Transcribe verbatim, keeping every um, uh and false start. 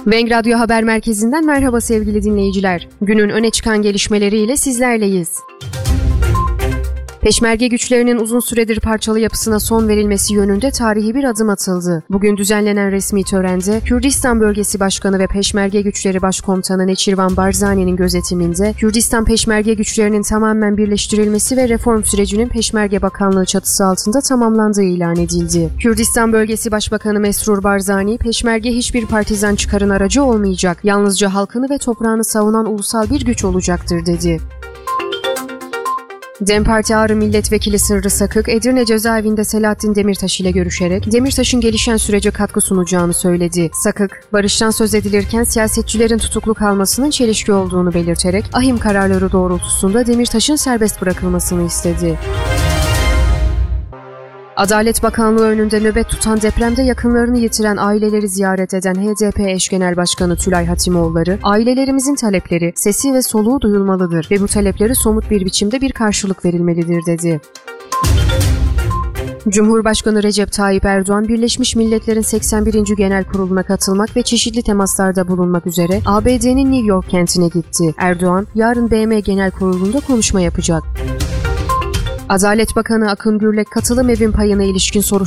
Weng Radyo Haber Merkezi'nden merhaba sevgili dinleyiciler. Günün öne çıkan gelişmeleriyle sizlerleyiz. Peşmerge güçlerinin uzun süredir parçalı yapısına son verilmesi yönünde tarihi bir adım atıldı. Bugün düzenlenen resmi törende Kürdistan Bölgesi Başkanı ve Peşmerge Güçleri Başkomutanı Neçirvan Barzani'nin gözetiminde Kürdistan Peşmerge Güçlerinin tamamen birleştirilmesi ve reform sürecinin Peşmerge Bakanlığı çatısı altında tamamlandığı ilan edildi. Kürdistan Bölgesi Başbakanı Mesrur Barzani, Peşmerge hiçbir partizan çıkarın aracı olmayacak, yalnızca halkını ve toprağını savunan ulusal bir güç olacaktır dedi. DEM Parti Ağrı Milletvekili Sırrı Sakık, Edirne Cezaevinde Selahattin Demirtaş ile görüşerek Demirtaş'ın gelişen sürece katkı sunacağını söyledi. Sakık, barıştan söz edilirken siyasetçilerin tutuklu kalmasının çelişki olduğunu belirterek ahim kararları doğrultusunda Demirtaş'ın serbest bırakılmasını istedi. Adalet Bakanlığı önünde nöbet tutan depremde yakınlarını yitiren aileleri ziyaret eden H D P eş genel başkanı Tülay Hatimoğulları, ailelerimizin talepleri, sesi ve soluğu duyulmalıdır ve bu talepleri somut bir biçimde bir karşılık verilmelidir dedi. Cumhurbaşkanı Recep Tayyip Erdoğan, Birleşmiş Milletler'in seksen birinci Genel Kurulu'na katılmak ve çeşitli temaslarda bulunmak üzere A B D'nin New York kentine gitti. Erdoğan, yarın B M Genel Kurulu'nda konuşma yapacak. Adalet Bakanı Akın Gürlek, katılım evin payına ilişkin soruşturma